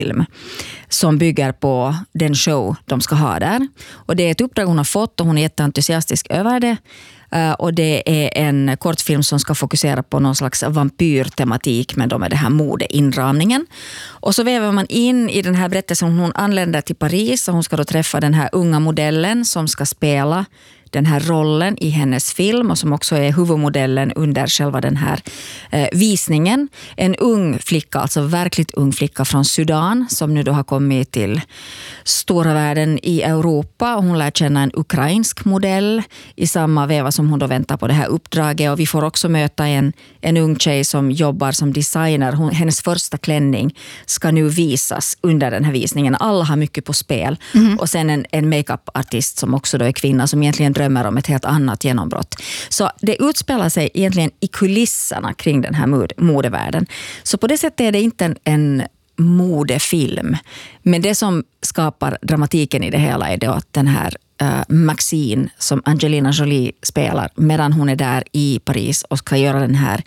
film som bygger på den show de ska ha där. Och det är ett uppdrag hon har fått och hon är jätteentusiastisk över det. Och det är en kortfilm som ska fokusera på någon slags vampyrtematik med det här modeinramningen. Och så väver man in i den här berättelsen. Hon anländer till Paris och hon ska då träffa den här unga modellen som ska spela den här rollen i hennes film och som också är huvudmodellen under själva den här visningen. En ung flicka, alltså verkligt ung flicka från Sudan som nu då har kommit till stora världen i Europa. Och hon lär känna en ukrainsk modell i samma veva som hon då väntar på det här uppdraget. Och vi får också möta en ung tjej som jobbar som designer. Hennes första klänning ska nu visas under den här visningen. Alla har mycket på spel. Och sen en makeup-artist som också då är kvinna som egentligen drömmer om ett helt annat genombrott. Så det utspelar sig egentligen i kulisserna kring den här modevärlden. Så på det sättet är det inte en modefilm. Men det som skapar dramatiken i det hela är då att den här Maxine som Angelina Jolie spelar medan hon är där i Paris och ska göra den här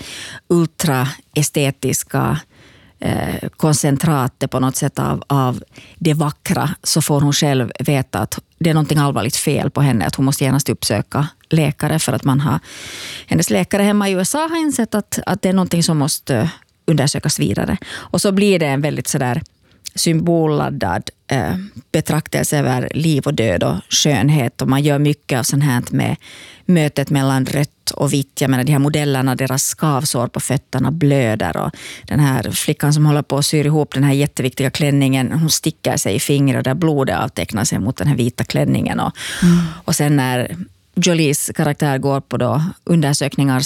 ultraestetiska koncentratet på något sätt av det vackra, så får hon själv veta att det är någonting allvarligt fel på henne, att hon måste genast uppsöka läkare för att hennes läkare hemma i USA har insett att det är någonting som måste undersökas vidare. Och så blir det en väldigt sådär symbolladdad betraktelse över liv och död och skönhet, och man gör mycket av sånt här med mötet mellan rött och vitt. Jag menar, de här modellerna, deras skavsår på fötterna blöder, och den här flickan som håller på att syr ihop den här jätteviktiga klänningen, hon stickar sig i fingret och där blodet avtecknar sig mot den här vita klänningen. Och sen när Jolies karaktär går på då undersökningar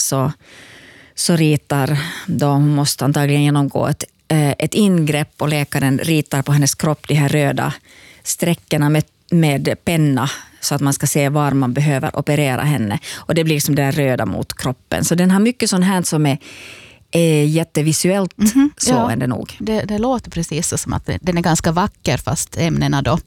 så ritar då, hon måste antagligen genomgå ett ingrepp, och läkaren ritar på hennes kropp de här röda sträckorna med penna så att man ska se var man behöver operera henne. Och det blir liksom det där röda mot kroppen. Så den har mycket sånt här som är jättevisuellt slående nog. Det låter precis som att den är ganska vacker, fast ämnena då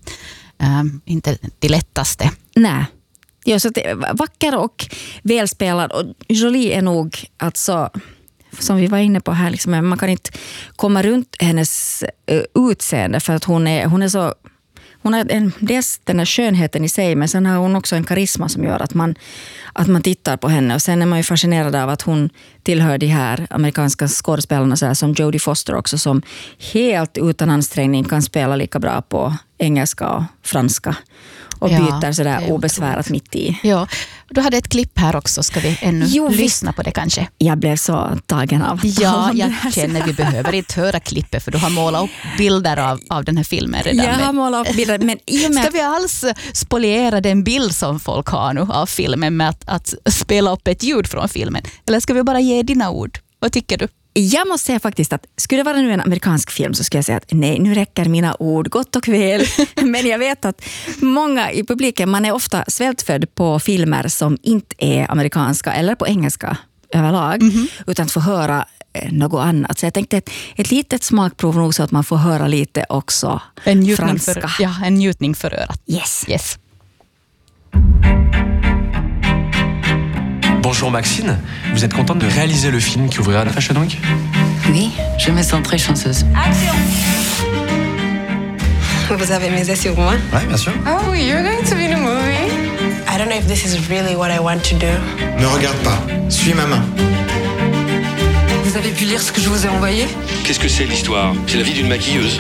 inte det lättaste. Nej. Ja, så det är vacker och välspelad, och Jolie är nog alltså, som vi var inne på här, liksom, man kan inte komma runt hennes utseende, för att hon är så, hon har dels den här skönheten i sig, men sen har hon också en karisma som gör att man tittar på henne. Och sen är man ju fascinerad av att hon tillhör de här amerikanska skådespelarna så här, som Jodie Foster också, som helt utan ansträngning kan spela lika bra på engelska och franska. Och byter sådär obesvärat mitt i. Ja, du hade ett klipp här också. Ska vi ännu lyssna på det kanske? Jag blev så tagen av. Ja, jag känner vi behöver inte höra klippet, för du har målat upp bilder av den här filmen redan. Jag har målat upp bilder, men ska vi alls spoliera den bild som folk har nu av filmen med att spela upp ett ljud från filmen? Eller ska vi bara ge dina ord? Vad tycker du? Jag måste säga faktiskt att skulle det vara nu en amerikansk film så skulle jag säga att nej, nu räcker mina ord gott och väl. Men jag vet att många i publiken, man är ofta svältfödd på filmer som inte är amerikanska eller på engelska överlag, utan att få höra något annat. Så jag tänkte ett litet smakprov nog, så att man får höra lite också franska. En njutning för örat. Yes. Bonjour Maxine, vous êtes contente de réaliser le film qui ouvrira la Fashion Week? Oui, je me sens très chanceuse. Action! Vous avez misé sur moi? Ouais, bien sûr. Oh, you're going to be in a movie? I don't know if this is really what I want to do. Ne regarde pas, suis ma main. Vous avez pu lire ce que je vous ai envoyé? Qu'est-ce que c'est l'histoire? C'est la vie d'une maquilleuse.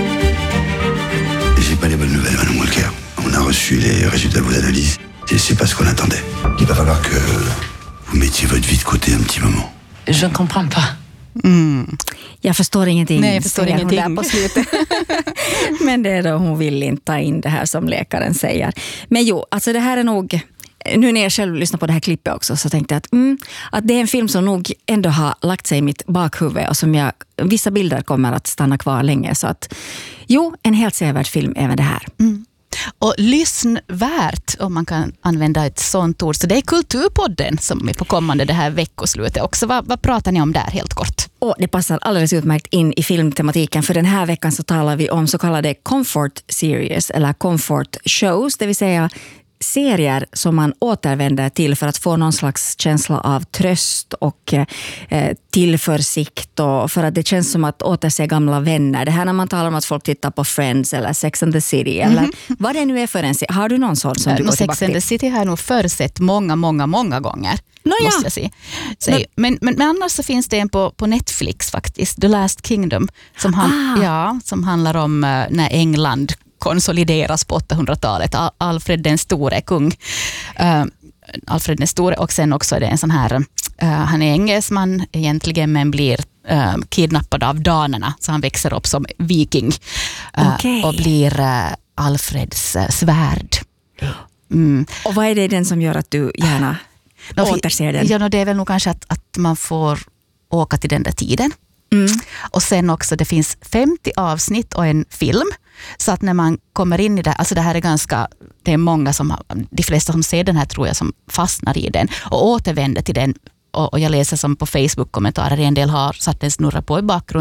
J'ai pas les bonnes nouvelles, Madame Walker. On a reçu les résultats de vos analyses. Et c'est pas ce qu'on attendait. Il va falloir que vous mettiez votre vie de côté un petit moment. Je ne comprends pas. Jag förstår ingenting. Nej, jag förstår ingenting. Där på slutet. Men det är då, hon vill inte ta in det här som läkaren säger. Men jo, alltså det här är nog, nu när jag själv lyssnar på det här klippet också, så tänkte jag att det är en film som nog ändå har lagt sig i mitt bakhuvud, och som vissa bilder kommer att stanna kvar länge. Så att en helt sevärd film även det här. Och lyssnvärt, om man kan använda ett sånt ord. Så det är Kulturpodden som är på kommande det här veckoslutet också. Vad pratar ni om där helt kort? Och det passar alldeles utmärkt in i filmtematiken, för den här veckan så talar vi om så kallade comfort series eller comfort shows, det vill säga serier som man återvänder till för att få någon slags känsla av tröst och tillförsikt, och för att det känns som att återse gamla vänner. Det här när man talar om att folk tittar på Friends eller Sex and the City eller vad det nu är för en serie. Har du någon sån som du går tillbaka till? Sex and the City har jag nog försett många gånger. Måste jag säga. Men annars så finns det en på Netflix faktiskt, The Last Kingdom, som handlar om när England konsolideras på 800-talet. Alfred den store kung. Alfred den store, och sen också är det en sån här, han är engelsman egentligen men blir kidnappad av danerna, så han växer upp som viking och blir Alfreds svärd. Och vad är det den som gör att du gärna återser den? Ja, det är väl nog kanske att man får åka till den där tiden. Och sen också, det finns 50 avsnitt och en film. Så att när man kommer in i det, alltså det här är det är många de flesta som ser den här tror jag som fastnar i den och återvänder till den. Och jag läser som på Facebook-kommentarer, en del har satt den snurra på i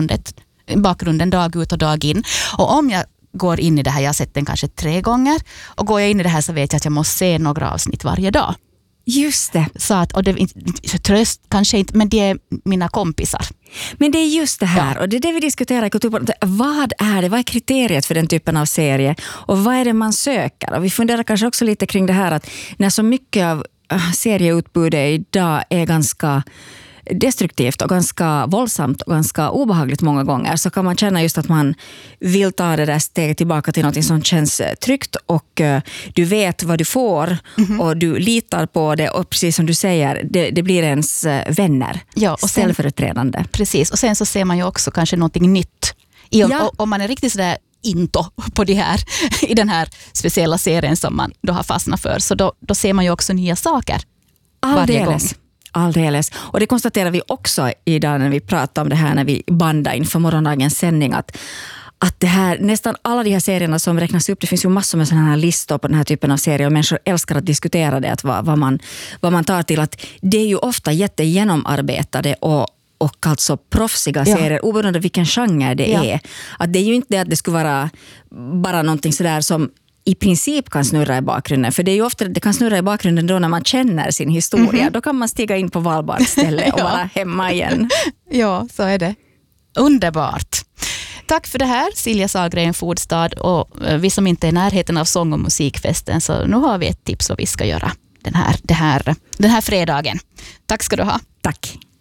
bakgrunden dag ut och dag in. Och om jag går in i det här, jag har sett den kanske 3 gånger, och går jag in i det här så vet jag att jag måste se några avsnitt varje dag. Just det. Så att, och det tröst kanske inte, men det är mina kompisar. Men det är just det här, och det är det vi diskuterar i Kulturpodden. Vad är det? Vad är kriteriet för den typen av serie? Och vad är det man söker? Och vi funderar kanske också lite kring det här att när så mycket av serieutbudet idag är ganska destruktivt och ganska våldsamt och ganska obehagligt många gånger, så kan man känna just att man vill ta det där steget tillbaka till något som känns tryggt, och du vet vad du får och du litar på det, och precis som du säger, det blir ens vänner. Ja, och ställföreträdande. Precis, och sen så ser man ju också kanske någonting nytt. Om man är riktigt sådär inte på det här i den här speciella serien som man då har fastnat för, så då ser man ju också nya saker varje gång. Alldeles. Och det konstaterar vi också idag när vi pratar om det här, när vi bandar inför morgondagens sändning, att det här, nästan alla de här serierna som räknas upp, det finns ju massor med sådana här listor på den här typen av serier, och människor älskar att diskutera det, att vad man tar till, att det är ju ofta jättegenomarbetade och alltså proffsiga serier, oberoende av vilken genre det är. Att det är ju inte det att det skulle vara bara någonting sådär som i princip kan snurra i bakgrunden. För det är ju ofta, det kan snurra i bakgrunden då när man känner sin historia. Då kan man stiga in på valbart ställe och vara hemma igen. Ja, så är det. Underbart. Tack för det här, Silja Sahlgren Fodstad. Och vi som inte är i närheten av sång- och musikfesten, så nu har vi ett tips vad vi ska göra den här fredagen. Tack ska du ha. Tack.